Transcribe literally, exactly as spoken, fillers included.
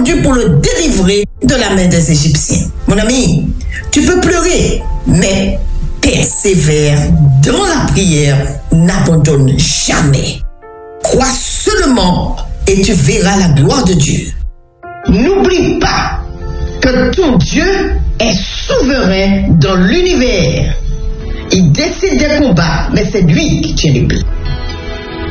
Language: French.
descendu pour le délivrer de la main des Égyptiens. Mon ami, tu peux pleurer, mais persévère dans la prière, n'abandonne jamais. Crois seulement et tu verras la gloire de Dieu. N'oublie pas que ton Dieu est souverain dans l'univers. Il décide des combats, mais c'est lui qui tient l'épée.